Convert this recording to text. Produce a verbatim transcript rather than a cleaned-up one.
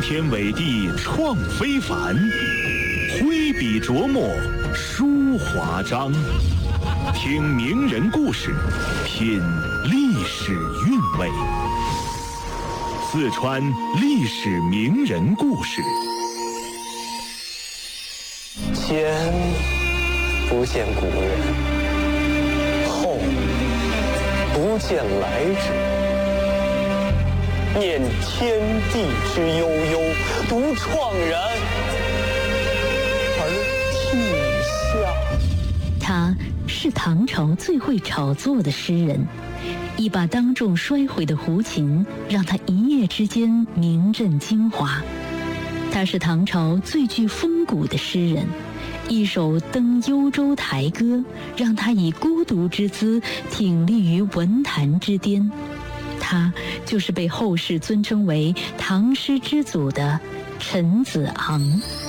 天伟地创非凡，挥笔琢磨书华章。听名人故事，品历史韵味。四川历史名人故事。 前不见古人，后不见来者。念天地之悠悠，独怆然而涕下。 他是唐朝最会炒作的诗人，一把当众摔毁的胡琴，让他一夜之间名震京华。他是唐朝最具风骨的诗人，一首《登幽州台歌》，让他以孤独之姿挺立于文坛之巅。他就是被后世尊称为唐诗之祖的陈子昂。